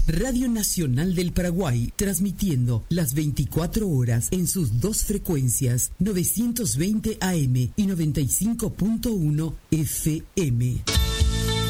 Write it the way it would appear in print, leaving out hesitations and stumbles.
Radio Nacional del Paraguay, transmitiendo las 24 horas en sus dos frecuencias, 920 AM y 95.1 FM.